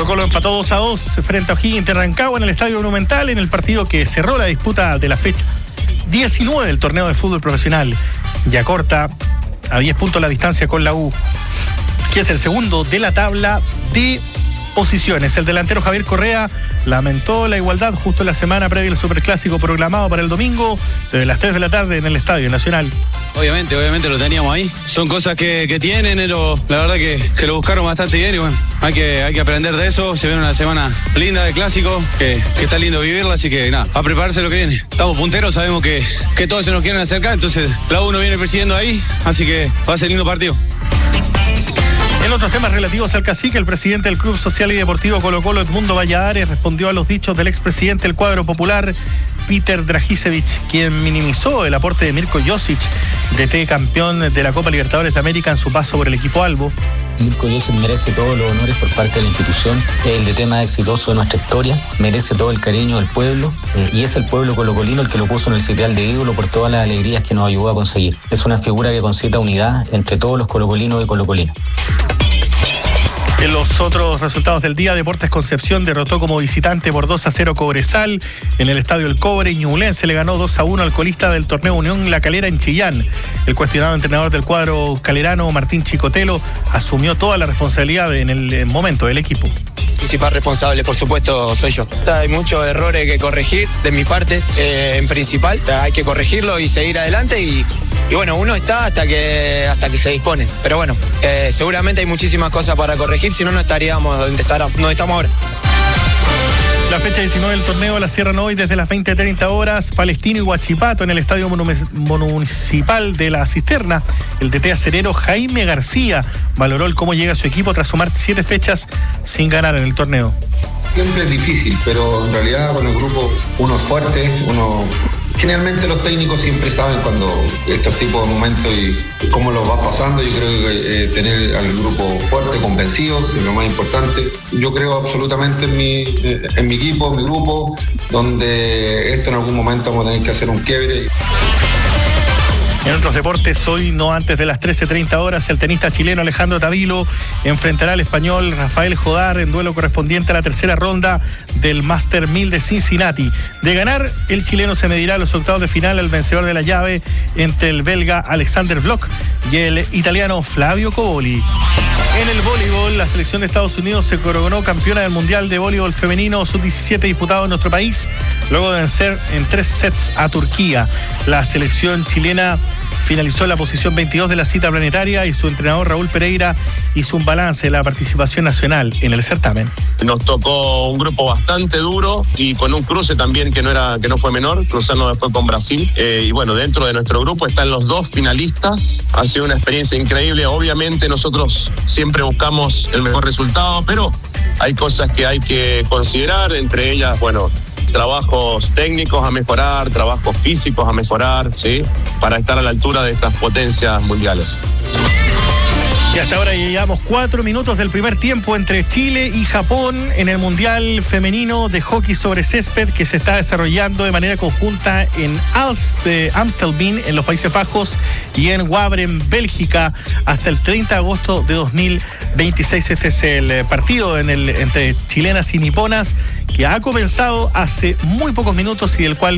Colo-Colo empató 2-2 frente a O'Higgins de Rancagua en el Estadio Monumental en el partido que cerró la disputa de la fecha 19 del torneo de fútbol profesional. Ya corta a 10 puntos la distancia con la U, que es el segundo de la tabla de posiciones. El delantero Javier Correa lamentó la igualdad justo en la semana previa al Superclásico programado para el domingo desde las 3 de la tarde en el Estadio Nacional. Obviamente lo teníamos ahí. Son cosas que tienen, pero la verdad que lo buscaron bastante bien y bueno, hay que aprender de eso. Se viene una semana linda de clásico, que está lindo vivirla, así que nada, a prepararse lo que viene. Estamos punteros, sabemos que todos se nos quieren acercar, entonces la U nos viene persiguiendo ahí, así que va a ser lindo partido. En otros temas relativos al cacique, el presidente del Club Social y Deportivo Colo-Colo, Edmundo Valladares, respondió a los dichos del expresidente del cuadro popular, Peter Dragisevich, quien minimizó el aporte de Mirko Josic, DT campeón de la Copa Libertadores de América en su paso por el equipo albo. Mirko Josic merece todos los honores por parte de la institución, es el DT más exitoso de nuestra historia, merece todo el cariño del pueblo y es el pueblo colocolino el que lo puso en el sitial de ídolo por todas las alegrías que nos ayudó a conseguir. Es una figura que concita unidad entre todos los colocolinos y colocolinas. En los otros resultados del día, Deportes Concepción derrotó como visitante por 2-0 Cobresal en el Estadio El Cobre. Ñublense le ganó 2-1 al colista del torneo Unión La Calera en Chillán. El cuestionado entrenador del cuadro calerano, Martín Chicotelo, asumió toda la responsabilidad en el momento del equipo. Principal responsable, por supuesto, soy yo. Hay muchos errores que corregir de mi parte, en principal. Hay que corregirlo y seguir adelante y bueno, uno está hasta que se dispone. Pero bueno, seguramente hay muchísimas cosas para corregir, si no, no estaríamos donde estamos ahora. La fecha 19 del torneo la cierran hoy desde las 20:30 horas Palestino y Huachipato en el Estadio Municipal de La Cisterna. El DT acerero Jaime García valoró el cómo llega su equipo tras sumar 7 fechas sin ganar en el torneo. Siempre es difícil, pero en realidad con el grupo uno es fuerte, generalmente los técnicos siempre saben cuando estos tipos de momentos y cómo los va pasando. Yo creo que tener al grupo fuerte, convencido, es lo más importante. Yo creo absolutamente en mi equipo, en mi grupo, donde esto en algún momento vamos a tener que hacer un quiebre. En otros deportes, hoy no antes de las 13:30 horas, el tenista chileno Alejandro Tavilo enfrentará al español Rafael Jodar en duelo correspondiente a la tercera ronda del Master 1000 de Cincinnati. De ganar, el chileno se medirá a los octavos de final al vencedor de la llave entre el belga Alexander Bloch y el italiano Flavio Coboli. En el voleibol, la selección de Estados Unidos se coronó campeona del Mundial de Voleibol Femenino Sub-17 disputado en nuestro país, luego de vencer en 3 sets a Turquía. La selección chilena finalizó en la posición 22 de la cita planetaria y su entrenador Raúl Pereira hizo un balance de la participación nacional en el certamen. Nos tocó un grupo bastante duro y con un cruce también que no fue menor, cruzarnos después con Brasil. Y bueno, dentro de nuestro grupo están los 2 finalistas. Ha sido una experiencia increíble. Obviamente nosotros siempre buscamos el mejor resultado, pero hay cosas que hay que considerar, entre ellas, bueno, trabajos técnicos a mejorar, trabajos físicos a mejorar, ¿sí? Para estar a la altura de estas potencias mundiales. Y hasta ahora llevamos 4 minutos del primer tiempo entre Chile y Japón en el Mundial Femenino de Hockey sobre Césped que se está desarrollando de manera conjunta en Amstelveen, en los Países Bajos, y en Wavre, Bélgica, hasta el 30 de agosto de 2026. Este es el partido entre chilenas y niponas que ha comenzado hace muy pocos minutos y del cual